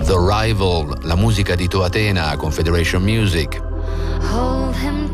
The Rival, la musica di Toatena, Confederation Music. Hold him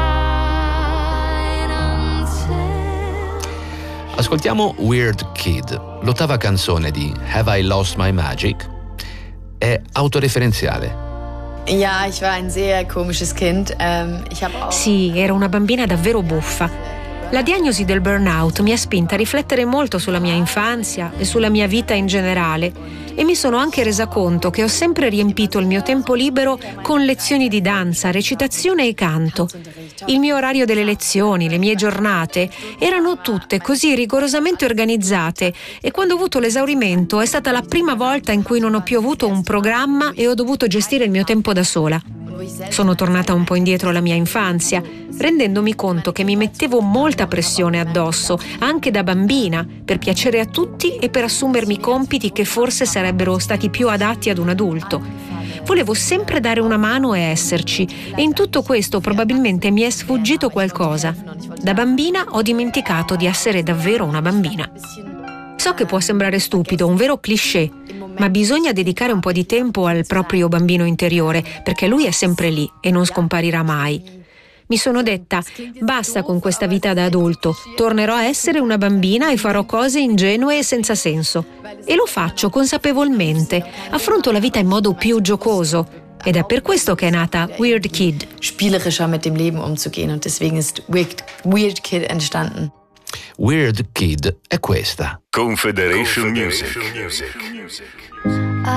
tight until... Ascoltiamo Weird Kid, l'ottava canzone di Have I Lost My Magic? È autoreferenziale. Ja, ich war ein sehr komisches Kind. Sì, ero una bambina davvero buffa. La diagnosi del burnout mi ha spinta a riflettere molto sulla mia infanzia e sulla mia vita in generale e mi sono anche resa conto che ho sempre riempito il mio tempo libero con lezioni di danza, recitazione e canto. Il mio orario delle lezioni, le mie giornate erano tutte così rigorosamente organizzate e quando ho avuto l'esaurimento è stata la prima volta in cui non ho più avuto un programma e ho dovuto gestire il mio tempo da sola. Sono tornata un po' indietro alla mia infanzia, rendendomi conto che mi mettevo molta pressione addosso, anche da bambina, per piacere a tutti e per assumermi compiti che forse sarebbero stati più adatti ad un adulto. Volevo sempre dare una mano e esserci, e in tutto questo probabilmente mi è sfuggito qualcosa. Da bambina ho dimenticato di essere davvero una bambina. So che può sembrare stupido, un vero cliché, ma bisogna dedicare un po' di tempo al proprio bambino interiore, perché lui è sempre lì e non scomparirà mai. Mi sono detta, basta con questa vita da adulto, tornerò a essere una bambina e farò cose ingenue e senza senso. E lo faccio consapevolmente, affronto la vita in modo più giocoso. Ed è per questo che è nata Weird Kid. Spielerischer mit dem Leben umzugehen und deswegen ist Weird Kid entstanden. Weird Kid è questa. Confederation Music.